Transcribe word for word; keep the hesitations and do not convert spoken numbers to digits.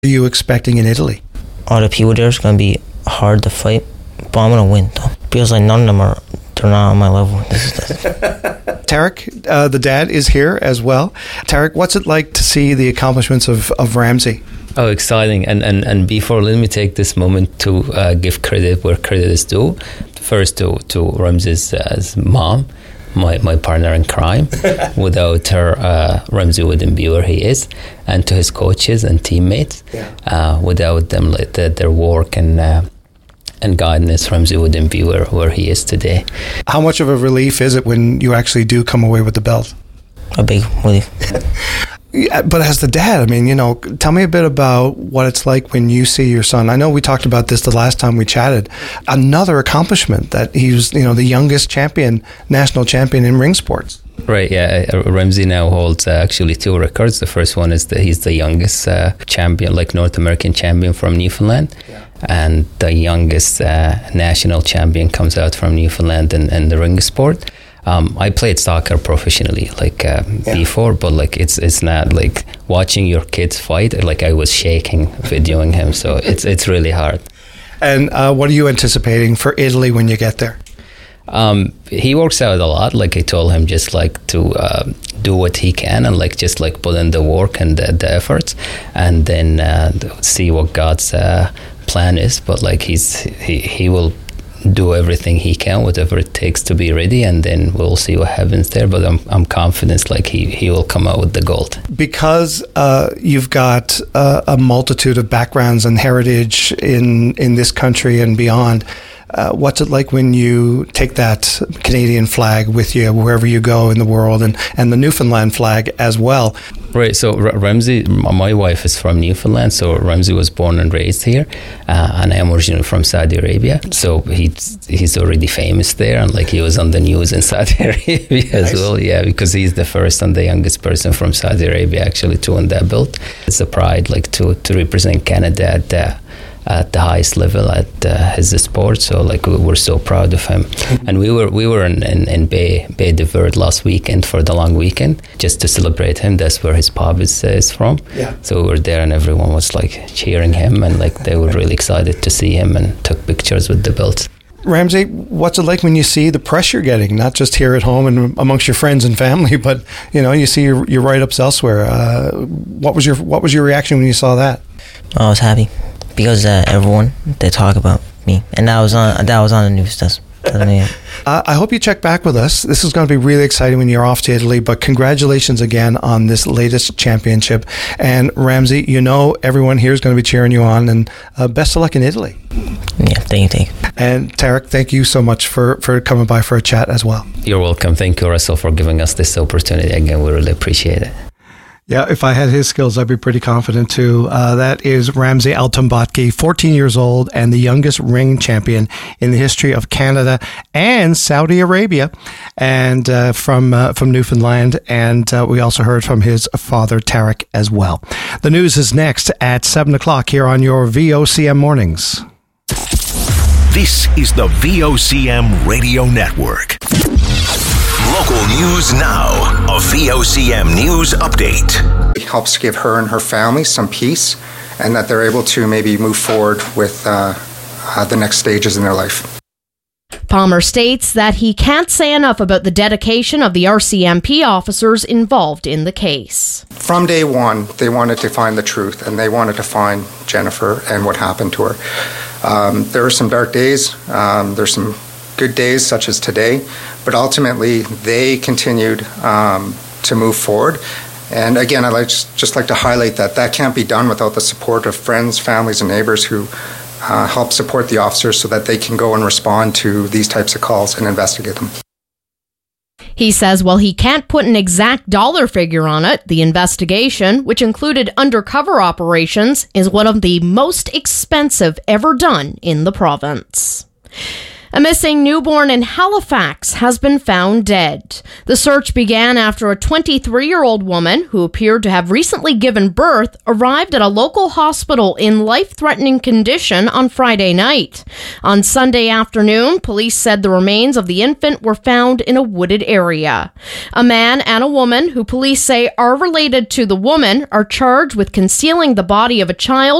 are you expecting in Italy? All the people there is going to be hard to fight, but I'm going to win, though. Because like none of them are, they're not on my level. This is this. Tarek, uh, the dad, is here as well. Tarek, what's it like to see the accomplishments of, of Ramsey? Oh, exciting. And, and and before, let me take this moment to uh, give credit where credit is due. First to, to Ramsey's uh, mom, my, my partner in crime. Without her, uh, Ramsey wouldn't be where he is. And to his coaches and teammates. Yeah. Uh, without them, like, the, their work and uh, and guidance, Ramsey wouldn't be where, where he is today. How much of a relief is it when you actually do come away with the belt? A big relief. Yeah, but as the dad, I mean, you know, tell me a bit about what it's like when you see your son. I know we talked about this the last time we chatted. Another accomplishment that he was, you know, the youngest champion, national champion in ring sports. Right, yeah. Ramsey now holds uh, actually two records. The first one is that he's the youngest uh, champion, like North American champion from Newfoundland. Yeah. And the youngest uh, national champion comes out from Newfoundland in, in the ring sport. Um, I played soccer professionally, like uh, yeah. before, but like it's it's not like watching your kids fight. Like I was shaking videoing him, so it's it's really hard. And uh, what are you anticipating for Italy when you get there? Um, he works out a lot. Like I told him, just like to uh, do what he can and like just like put in the work and the, the efforts, and then uh, see what God's uh, plan is. But like he's he he will do everything he can, whatever it takes to be ready, and then we'll see what happens there. But I'm I'm confident like he, he will come out with the gold. Because uh, you've got uh, a multitude of backgrounds and heritage in, in this country and beyond, uh, what's it like when you take that Canadian flag with you wherever you go in the world, and, and the Newfoundland flag as well? Right, so R- Ramsey, my wife is from Newfoundland, so Ramsey was born and raised here, uh, and I'm originally from Saudi Arabia, so he's he's already famous there, and like he was on the news in Saudi Arabia as nice. well, yeah, because he's the first and the youngest person from Saudi Arabia actually to win that belt. It's a pride, like to, to represent Canada at the at the highest level at uh, his sport, so like we were so proud of him. And we were we were in, in, in Bay Bay de Verde last weekend for the long weekend just to celebrate him. That's where his pub is, uh, is from. Yeah. So we were there and everyone was like cheering him, and like they were really excited to see him and took pictures with the belt. Ramsey, what's it like when you see the press you're getting, not just here at home and amongst your friends and family, but you know you see your, your write-ups elsewhere? Uh, what was your what was your reaction when you saw that? I was happy. Because uh, everyone, they talk about me. And that was on that was on the news. That's, that's me. uh, I hope you check back with us. This is going to be really exciting when you're off to Italy. But congratulations again on this latest championship. And Ramsey, you know everyone here is going to be cheering you on. And uh, best of luck in Italy. Yeah, thank you, thank you. And Tarek, thank you so much for, for coming by for a chat as well. You're welcome. Thank you, Russell, for giving us this opportunity. Again, we really appreciate it. Yeah, if I had his skills, I'd be pretty confident too. Uh, that is Ramsey Altombaki, fourteen years old and the youngest ring champion in the history of Canada and Saudi Arabia, and uh, from uh, from Newfoundland. And uh, we also heard from his father, Tarek, as well. The news is next at seven o'clock here on your V O C M Mornings. This is the V O C M Radio Network. Local news now. A V O C M News update. It helps give her and her family some peace, and that they're able to maybe move forward with uh, uh, the next stages in their life. Palmer states that he can't say enough about the dedication of the R C M P officers involved in the case. From day one, they wanted to find the truth, and they wanted to find Jennifer and what happened to her. Um, there were some dark days. Um, there's some good days, such as today, but ultimately they continued um, to move forward. And again, I'd like, just like to highlight that that can't be done without the support of friends, families, and neighbors who uh, help support the officers so that they can go and respond to these types of calls and investigate them. He says while he can't put an exact dollar figure on it, the investigation, which included undercover operations, is one of the most expensive ever done in the province. A missing newborn in Halifax has been found dead. The search began after a twenty-three-year-old woman who appeared to have recently given birth arrived at a local hospital in life-threatening condition on Friday night. On Sunday afternoon, police said the remains of the infant were found in a wooded area. A man and a woman who police say are related to the woman are charged with concealing the body of a child